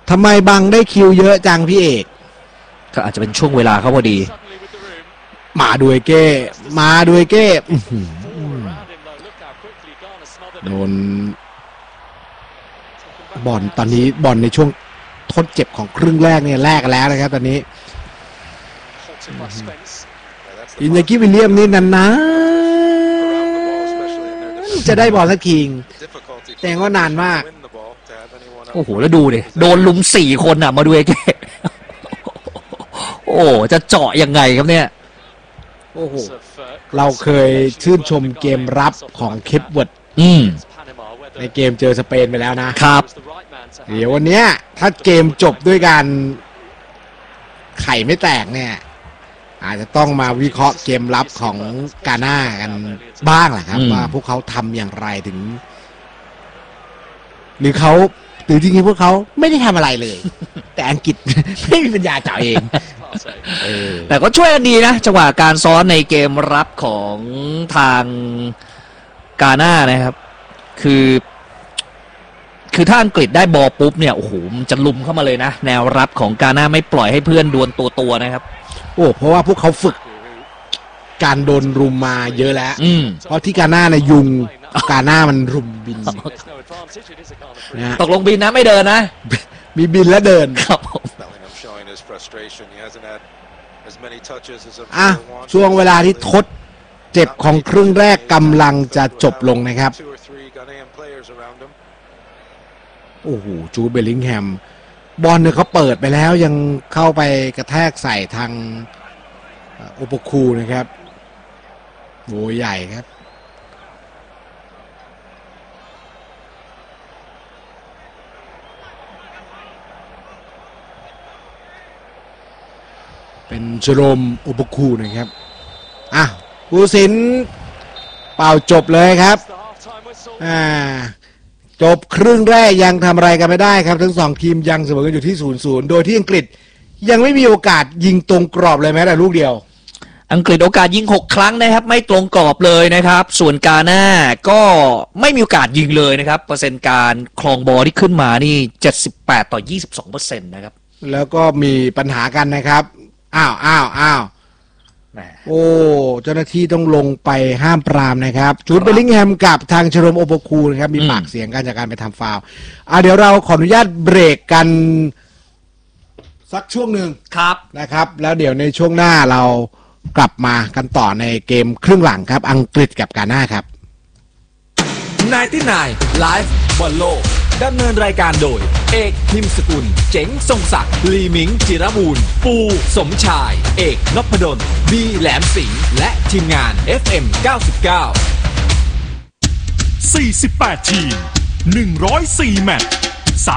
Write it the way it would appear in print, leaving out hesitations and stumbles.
ทำไมบังได้คิวเยอะจังพี่เอกก็อาจจะเป็นช่วงเวลาเขาพอดีมาด้วยเก้โดนบอลตอนนี้บอลในช่วงทดเจ็บของครึ่งแรกเนี่ยแลกกันแล้วนะครับตอนนี้อินเนกิวิลเลียมนี่นานๆจะได้บอลสักทีแต่ก็นานมากโอ้โหแล้วดูดิโดนลุม4 คนอ่ะมาดูเอเก้โอ้จะเจาะยังไงครับเนี่ยโอ้โหเราเคยชื่นชมเกมรับของเคปเวิร์ดในเกมเจอสเปนไปแล้วนะครับเดี๋ยววันนี้ถ้าเกมจบด้วยการไข่ไม่แตกเนี่ยอาจจะต้องมาวิเคราะห์เกมรับของกาน่ากันบ้างแหละครับว่าพวกเขาทำอย่างไรถึงหรือจริงๆพวกเขาไม่ได้ทำอะไรเลยแต่อังกฤษไม่มีปัญญาจ่ายเองแต่ก็ช่วยกันดีนะจังหวะการซ้อนในเกมรับของทางกาน่านะครับคือถ้าอังกฤษได้บอลปุ๊บเนี่ยโอ้โหมันจะลุมเข้ามาเลยนะแนวรับของกาน่าไม่ปล่อยให้เพื่อนดวลตัวนะครับเพราะว่าพวกเขาฝึกการโดนรุมมาเยอะแล้วเพราะที่กาน่าเนี่ยยุงกาน่ามันรุมบินตกลงบินนะไม่เดินนะมีบินและเดินครับช่วงเวลาที่ทดเจ็บของครึ่งแรกกำลังจะจบลงนะครับโอ้โหจูดเบลลิงแฮมบอลเนี่ยเขาเปิดไปแล้วยังเข้าไปกระแทกใส่ทางโอโปคูนะครับโวยใหญ่ครับเป็นชโรมโอโปคูนะครับผู้สินเป่าจบเลยครับจบครึ่งแรกยังทำอะไรกันไม่ได้ครับทั้ง2ทีมยังเสมอกันอยู่ที่ 0-0 โดยที่อังกฤษยังไม่มีโอกาสยิงตรงกรอบเลยแม้แต่ลูกเดียวอังกฤษโอกาสยิง6 ครั้งนะครับไม่ตรงกรอบเลยนะครับส่วนกาน่าก็ไม่มีโอกาสยิงเลยนะครับเปอร์เซ็นต์การครองบอลที่ขึ้นมานี่ 78-22% นะครับแล้วก็มีปัญหากันนะครับเจ้าหน้าที่ต้องลงไปห้ามปรามนะครับจูดเบลลิงแฮมกับทางชโรมโอโปคูนะครับมีปากเสียงกันจากการไปทำฟาวล์เดี๋ยวเราขออนุญาตเบรกกันสักช่วงหนึ่งครับนะครับแล้วเดี๋ยวในช่วงหน้าเรากลับมากันต่อในเกมครึ่งหลังครับอังกฤษกับกาน่าครับ 99 Live บอลโลกดำเนินรายการโดยเอกพิมพ์สกุลเจ๋งทรงศักดิ์ลีมิงจิรบูรณ์ปูสมชายเอกนพดลบีแหลมสิงห์และทีมงาน FM 99 48 ทีม 104 แมตช์